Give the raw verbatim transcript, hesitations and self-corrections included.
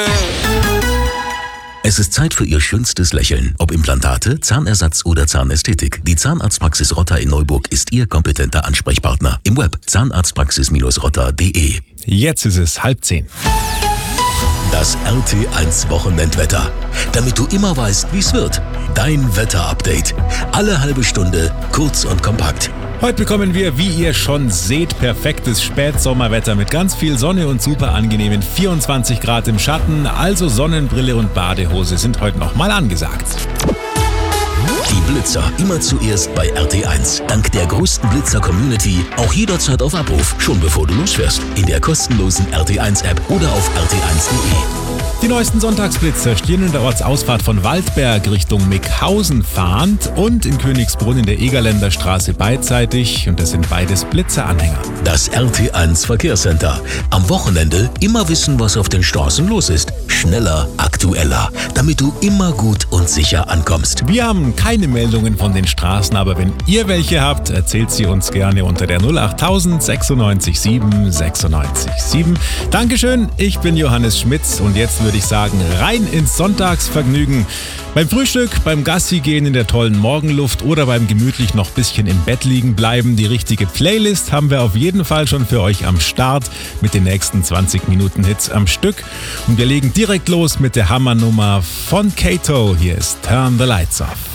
Es ist Zeit für Ihr schönstes Lächeln. Ob Implantate, Zahnersatz oder Zahnästhetik. Die Zahnarztpraxis Rotter in Neuburg ist Ihr kompetenter Ansprechpartner. Im Web zahnarztpraxis rotter punkt de. Jetzt ist es halb zehn. Das R T eins Wochenendwetter. Damit du immer weißt, wie es wird. Dein Wetterupdate. Alle halbe Stunde, kurz und kompakt. Heute bekommen wir, wie ihr schon seht, perfektes Spätsommerwetter mit ganz viel Sonne und super angenehmen vierundzwanzig Grad im Schatten. Also Sonnenbrille und Badehose sind heute nochmal angesagt. Die Blitzer immer zuerst bei R T eins. Dank der größten Blitzer-Community auch jederzeit auf Abruf, schon bevor du losfährst. In der kostenlosen R T eins App oder auf r t eins punkt de. Die neuesten Sonntagsblitzer stehen in der Ortsausfahrt von Waldberg Richtung Mickhausen fahrend und in Königsbrunn in der Egerländer Straße beidseitig. Und das sind beides Blitzeranhänger. Das R T eins Verkehrscenter. Am Wochenende immer wissen, was auf den Straßen los ist. Schneller, aktueller, damit du immer gut und sicher ankommst. Wir haben keine Meldungen von den Straßen, aber wenn ihr welche habt, erzählt sie uns gerne unter der null acht null null sechs sieben sechs sieben sechs sieben. Dankeschön, ich bin Johannes Schmitz und jetzt würde ich sagen, rein ins Sonntagsvergnügen. Beim Frühstück, beim Gassi gehen in der tollen Morgenluft oder beim gemütlich noch ein bisschen im Bett liegen bleiben. Die richtige Playlist haben wir auf jeden Fall schon für euch am Start mit den nächsten zwanzig Minuten Hits am Stück. Und wir legen direkt los mit der Hammernummer von Kato. Hier ist Turn the Lights Off.